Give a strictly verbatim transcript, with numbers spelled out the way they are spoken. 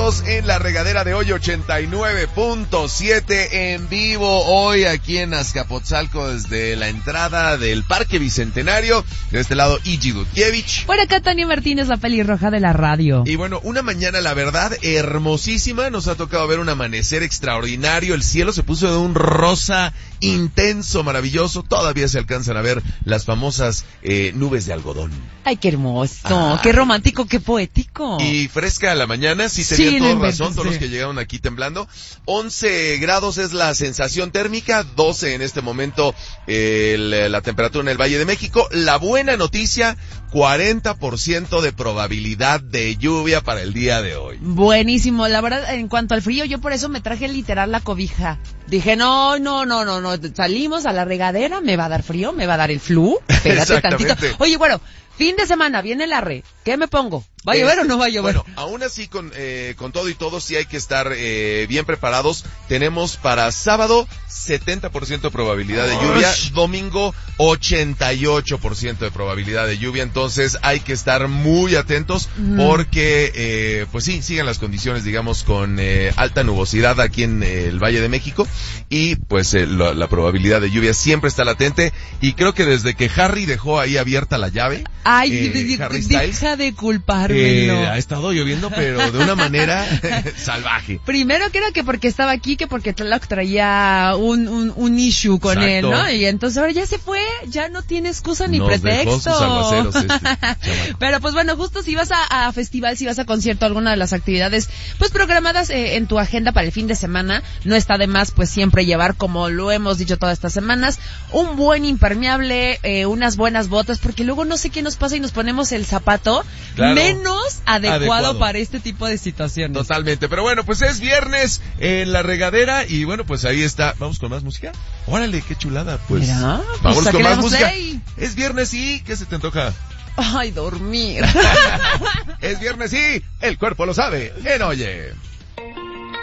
grados en la regadera de hoy, ochenta y nueve punto siete en vivo hoy aquí en Azcapotzalco desde la entrada del Parque Bicentenario. De este lado, Iji Gutkiewicz. Por acá, Tania Martínez, la pelirroja de la radio. Y bueno, una mañana, la verdad, hermosísima. Nos ha tocado ver un amanecer extraordinario. El cielo se puso de un rosa intenso, maravilloso. Todavía se alcanzan a ver las famosas eh, nubes de algodón. Ay, qué hermoso, ah, qué romántico, qué poético. Y fresca a la mañana, sí tenían sí, toda no razón, inventes, todos sí. los que llegaron aquí temblando. once grados es la sensación térmica, doce en este momento eh, el, la temperatura en el Valle de México. La buena noticia, cuarenta por ciento de probabilidad de lluvia para el día de hoy. Buenísimo, la verdad, en cuanto al frío, yo por eso me traje literal la cobija. Dije, no, no, no, no, no, salimos a la regadera, me va a dar frío, me va a dar el flu, espérate tantito. Oye, bueno, fin de semana, viene el arre, ¿qué me pongo? ¿Va a llover este, o no va a llover? Bueno, aún así con eh, con todo y todo sí hay que estar eh, bien preparados. Tenemos para sábado setenta por ciento de probabilidad de lluvia, Ush. domingo ochenta y ocho por ciento de probabilidad de lluvia, entonces hay que estar muy atentos mm. porque eh, pues sí, siguen las condiciones, digamos, con eh, alta nubosidad aquí en eh, el Valle de México y pues eh, la, la probabilidad de lluvia siempre está latente y creo que desde que Harry dejó ahí abierta la llave, ay, eh, de, de, Harry deja Styles, de culpar. Eh, ha estado lloviendo, pero de una manera salvaje. Primero creo que porque estaba aquí, que porque Tlaloc traía un, un, un issue con Exacto. él, ¿no? Y entonces ahora ya se fue, ya no tiene excusa ni Nos pretexto. Dejó sus aguaceros este, pero pues bueno, justo si vas a, a festival, si vas a concierto, alguna de las actividades pues programadas eh, en tu agenda para el fin de semana, no está de más pues siempre llevar, como lo hemos dicho todas estas semanas, un buen impermeable, eh, unas buenas botas, porque luego no sé qué nos pasa y nos ponemos el zapato claro. menos Adecuado, adecuado para este tipo de situaciones. Totalmente, pero bueno, pues es viernes en la regadera y bueno, pues ahí está. ¿Vamos con más música? Órale, qué chulada, pues. Mira, vamos pues con más música. Play. Es viernes y ¿qué se te antoja? Ay, dormir. Es viernes y el cuerpo lo sabe en Oye.